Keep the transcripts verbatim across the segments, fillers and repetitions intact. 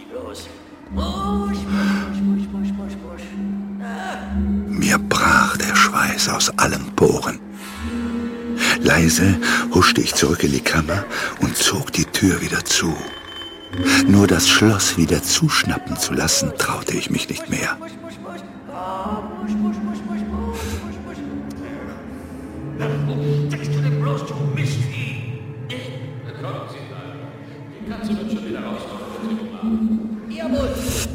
Los. Push, push, push, push, push, push. Ah. Mir brach der Schweiß aus allen Poren. Leise huschte ich zurück in die Kammer und zog die Tür wieder zu. Nur das Schloss wieder zuschnappen zu lassen, traute ich mich nicht mehr. Sagst du denn bloß, du Mistvieh? Kommen Sie mal. Die Katze wird schon wieder rauskommen. Jawohl.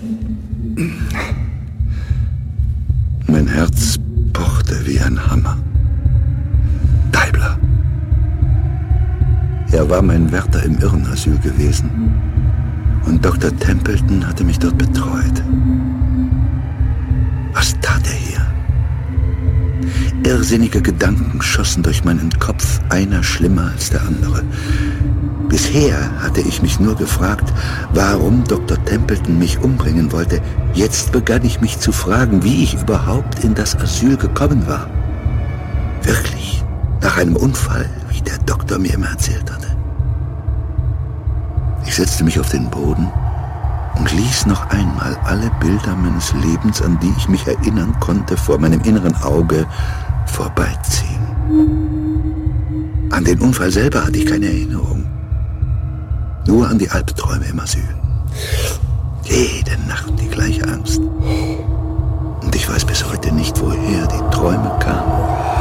Mein Herz pochte wie ein Hammer. Deibler. Er war mein Wärter im Irrenasyl gewesen. Und Doktor Templeton hatte mich dort betreut. Was tat er hier? Irrsinnige Gedanken schossen durch meinen Kopf, einer schlimmer als der andere. Bisher hatte ich mich nur gefragt, warum Doktor Templeton mich umbringen wollte. Jetzt begann ich mich zu fragen, wie ich überhaupt in das Asyl gekommen war. Wirklich? Nach einem Unfall, wie der Doktor mir immer erzählt hatte. Ich setzte mich auf den Boden und ließ noch einmal alle Bilder meines Lebens, an die ich mich erinnern konnte, vor meinem inneren Auge vorbeiziehen. An den Unfall selber hatte ich keine Erinnerung. Nur an die Albträume im Asyl. Jede Nacht die gleiche Angst. Und ich weiß bis heute nicht, woher die Träume kamen.